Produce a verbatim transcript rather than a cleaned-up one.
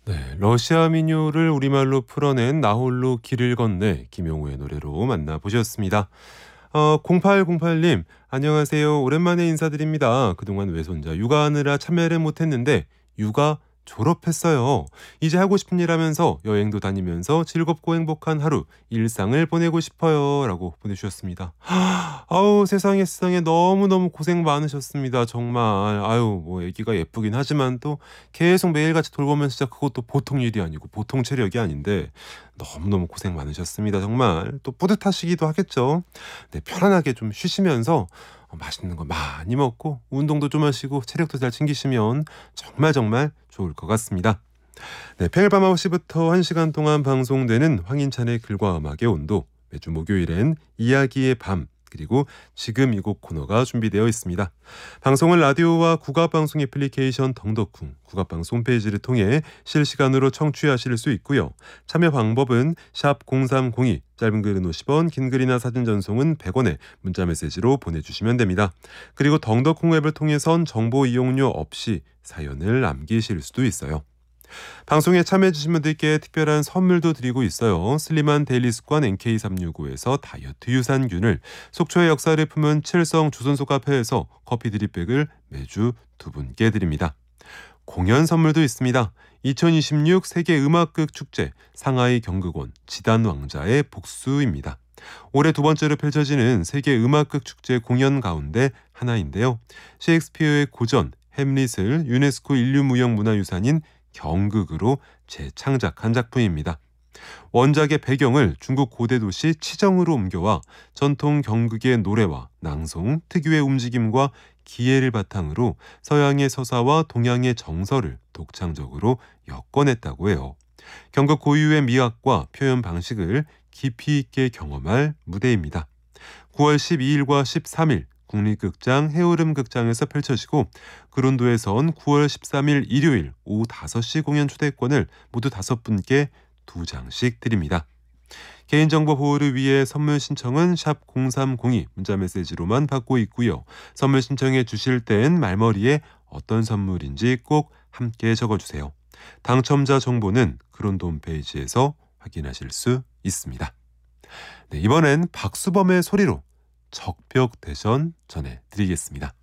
네, 러시아 민요를 우리말로 풀어낸 나 홀로 길을 건네 김용우의 노래로 만나보셨습니다. 어, 공팔공팔 님, 안녕하세요. 오랜만에 인사드립니다. 그동안 외손자 육아하느라 참여를 못했는데 육아 졸업했어요. 이제 하고 싶은 일 하면서 여행도 다니면서 즐겁고 행복한 하루, 일상을 보내고 싶어요. 라고 보내주셨습니다. 아우, 세상에 세상에 너무너무 고생 많으셨습니다. 정말. 아유, 뭐 애기가 예쁘긴 하지만 또 계속 매일같이 돌보면 진짜 그것도 보통 일이 아니고 보통 체력이 아닌데 너무너무 고생 많으셨습니다. 정말. 또 뿌듯하시기도 하겠죠. 네, 편안하게 좀 쉬시면서 어, 맛있는 거 많이 먹고 운동도 좀 하시고 체력도 잘 챙기시면 정말 정말 좋을 것 같습니다. 네, 평일 밤 아홉 시부터 한 시간 동안 방송되는 황인찬의 글과 음악의 온도, 매주 목요일엔 이야기의 밤, 그리고 지금 이 곡 코너가 준비되어 있습니다. 방송은 라디오와 국악방송 애플리케이션 덩덕쿵, 국악방송 홈페이지를 통해 실시간으로 청취하실 수 있고요. 참여 방법은 샵 공삼공이, 짧은 글은 오십 원, 긴 글이나 사진 전송은 백 원에 문자 메시지로 보내주시면 됩니다. 그리고 덩덕쿵 앱을 통해선 정보 이용료 없이 사연을 남기실 수도 있어요. 방송에 참여해주신 분들께 특별한 선물도 드리고 있어요. 슬림한 데일리 습관 엔케이 삼육오에서 다이어트 유산균을, 속초의 역사를 품은 칠성 조선소 카페에서 커피 드립백을 매주 두 분께 드립니다. 공연 선물도 있습니다. 이천이십육 세계음악극 축제 상하이 경극원 지단왕자의 복수입니다. 올해 두 번째로 펼쳐지는 세계음악극 축제 공연 가운데 하나인데요. 셰익스피어의 고전 햄릿을 유네스코 인류무형문화유산인 경극으로 재창작한 작품입니다. 원작의 배경을 중국 고대 도시 치정으로 옮겨와 전통 경극의 노래와 낭송, 특유의 움직임과 기회를 바탕으로 서양의 서사와 동양의 정서를 독창적으로 엮어냈다고 해요. 경극 고유의 미학과 표현 방식을 깊이 있게 경험할 무대입니다. 구월 십이일과 십삼일 국립극장 해오름극장에서 펼쳐지고, 그론도에선 구월 십삼일 일요일 오후 다섯 시 공연 초대권을 모두 다섯 분께 두 장씩 드립니다. 개인정보 보호를 위해 선물 신청은 샵 공삼공이 문자메시지로만 받고 있고요. 선물 신청해 주실 땐 말머리에 어떤 선물인지 꼭 함께 적어주세요. 당첨자 정보는 그론도 홈페이지에서 확인하실 수 있습니다. 네, 이번엔 박수범의 소리로 적벽대전 전해드리겠습니다.